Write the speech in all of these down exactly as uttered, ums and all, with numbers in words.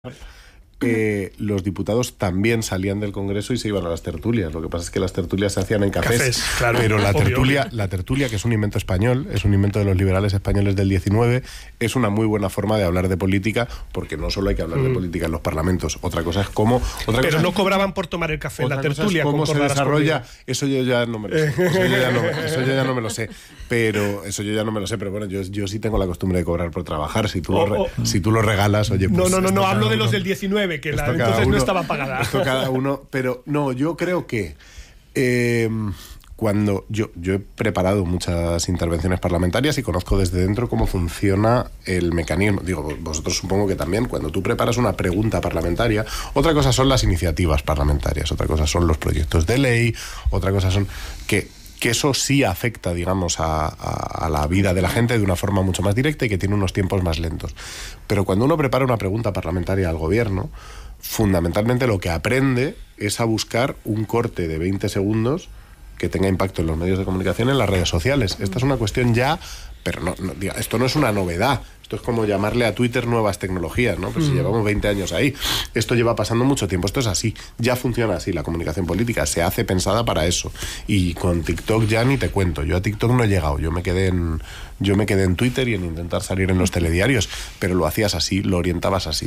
Eh, los diputados también salían del Congreso y se iban a las tertulias. Lo que pasa es que las tertulias se hacían en cafés, cafés claro, pero la obvio, tertulia, obvio. la tertulia, que es un invento español, es un invento de los liberales españoles del diecinueve, es una muy buena forma de hablar de política, porque no solo hay que hablar mm. de política en los parlamentos, otra cosa es cómo... Otra pero cosa no es, cobraba por tomar el café en la tertulia. Es cómo se desarrolla, eso yo ya no me lo sé, eso yo ya no, eso yo ya no me lo sé, pero eso yo ya no me lo sé, pero bueno, yo, yo sí tengo la costumbre de cobrar por trabajar, si tú, oh, lo, re, oh. si tú lo regalas, oye, pues... No, no, no, no hablo de los del diecinueve, que la, entonces uno, no estaba pagada. Esto cada uno, pero no, yo creo que eh, cuando yo, yo he preparado muchas intervenciones parlamentarias y conozco desde dentro cómo funciona el mecanismo. Digo, vosotros supongo que también, cuando tú preparas una pregunta parlamentaria, otra cosa son las iniciativas parlamentarias, otra cosa son los proyectos de ley, otra cosa son que... que eso sí afecta, digamos, a, a, a la vida de la gente de una forma mucho más directa y que tiene unos tiempos más lentos. Pero cuando uno prepara una pregunta parlamentaria al gobierno, fundamentalmente lo que aprende es a buscar un corte de veinte segundos que tenga impacto en los medios de comunicación, en las redes sociales. Esta es una cuestión ya, pero no, no, esto no es una novedad. Esto es como llamarle a Twitter nuevas tecnologías, ¿no? Pues si llevamos veinte años ahí, esto lleva pasando mucho tiempo, esto es así, ya funciona así, la comunicación política se hace pensada para eso. Y con TikTok ya ni te cuento, yo a TikTok no he llegado, yo me quedé en, yo me quedé en Twitter y en intentar salir en los telediarios, pero lo hacías así, lo orientabas así.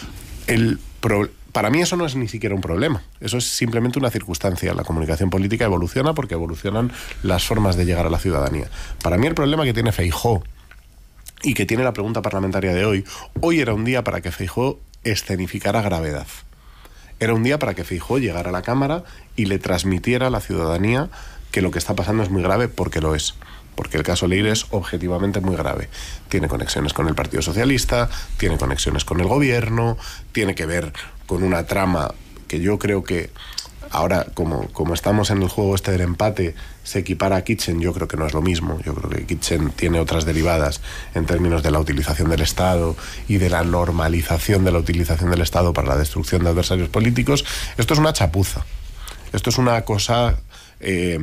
El pro, para mí eso no es ni siquiera un problema, eso es simplemente una circunstancia. La comunicación política evoluciona porque evolucionan las formas de llegar a la ciudadanía. Para mí el problema que tiene Feijóo y que tiene la pregunta parlamentaria de hoy, hoy era un día para que Feijóo escenificara gravedad. Era un día para que Feijóo llegara a la Cámara y le transmitiera a la ciudadanía que lo que está pasando es muy grave, porque lo es. Porque el caso Leire es objetivamente muy grave. Tiene conexiones con el Partido Socialista, tiene conexiones con el gobierno, tiene que ver con una trama que yo creo que ahora, como, como estamos en el juego este del empate, se equipara a Kitchen. Yo creo que no es lo mismo. Yo creo que Kitchen tiene otras derivadas en términos de la utilización del Estado y de la normalización de la utilización del Estado para la destrucción de adversarios políticos. Esto es una chapuza. Esto es una cosa eh,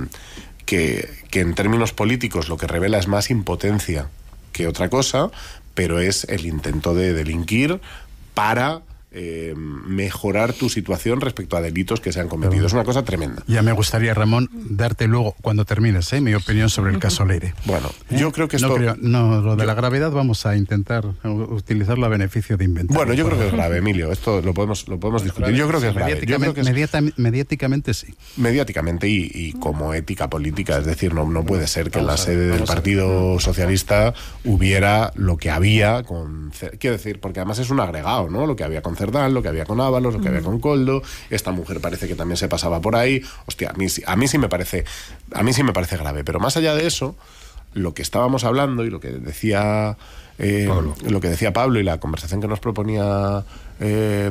que, que en términos políticos lo que revela es más impotencia que otra cosa, pero es el intento de delinquir para... Eh, mejorar tu situación respecto a delitos que se han cometido. Pero es una cosa tremenda. Ya me gustaría, Ramón, darte luego, cuando termines, ¿eh? mi opinión sobre el caso Leire. Bueno, ¿Eh? yo creo que esto... No, creo, no lo de yo... la gravedad vamos a intentar utilizarlo a beneficio de inventar. Bueno, yo creo que es grave, Emilio. Esto lo podemos, lo podemos discutir. Yo creo que es grave. Mediáticamente, yo creo que es... mediata, mediáticamente sí. Mediáticamente y, y como ética política. Es decir, no, no puede ser que en la sede del Partido Socialista hubiera lo que había con... Quiero decir, porque además es un agregado, ¿no? Lo que había con Cerdán, lo que había con Ábalos, lo que había con Koldo, esta mujer parece que también se pasaba por ahí. Hostia, a mí, a mí sí me parece, a mí sí me parece grave, pero más allá de eso, lo que estábamos hablando y lo que decía eh, lo que decía Pablo y la conversación que nos proponía eh,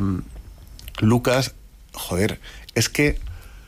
Lucas, joder, es que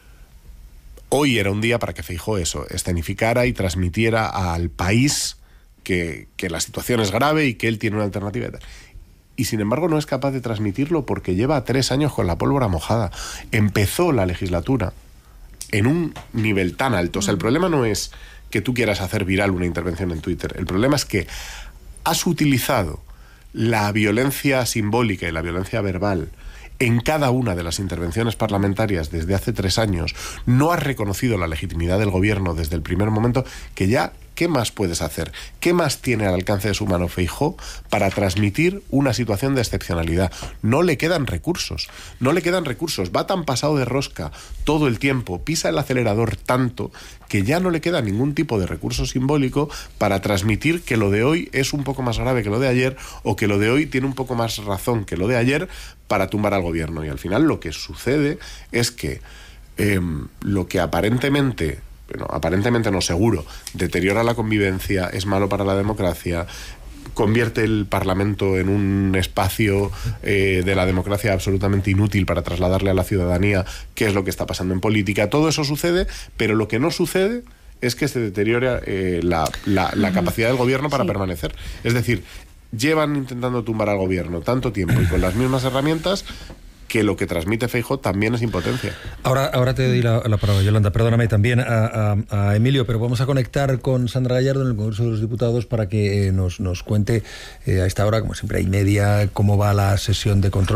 hoy era un día para que Feijóo eso, escenificara y transmitiera al país que, que la situación es grave y que él tiene una alternativa y tal. Y sin embargo no es capaz de transmitirlo porque lleva tres años con la pólvora mojada. Empezó la legislatura en un nivel tan alto. O sea, el problema no es que tú quieras hacer viral una intervención en Twitter. El problema es que has utilizado la violencia simbólica y la violencia verbal en cada una de las intervenciones parlamentarias desde hace tres años. No has reconocido la legitimidad del gobierno desde el primer momento, que ya... ¿Qué más puedes hacer? ¿Qué más tiene al alcance de su mano Feijóo para transmitir una situación de excepcionalidad? No le quedan recursos, no le quedan recursos. Va tan pasado de rosca todo el tiempo, pisa el acelerador tanto que ya no le queda ningún tipo de recurso simbólico para transmitir que lo de hoy es un poco más grave que lo de ayer, o que lo de hoy tiene un poco más razón que lo de ayer para tumbar al gobierno. Y al final lo que sucede es que eh, lo que aparentemente... Bueno, aparentemente no, seguro, deteriora la convivencia, es malo para la democracia, convierte el Parlamento en un espacio eh, de la democracia absolutamente inútil para trasladarle a la ciudadanía qué es lo que está pasando en política. Todo eso sucede, pero lo que no sucede es que se deteriora eh, la, la, la capacidad del gobierno para sí. permanecer. Es decir, llevan intentando tumbar al gobierno tanto tiempo y con las mismas herramientas que lo que transmite Feijóo también es impotencia. Ahora, ahora te doy la, la palabra, Yolanda. Perdóname también a, a, a Emilio, pero vamos a conectar con Sandra Gallardo en el Congreso de los Diputados para que eh, nos, nos cuente eh, a esta hora, como siempre, hay media, cómo va la sesión de control.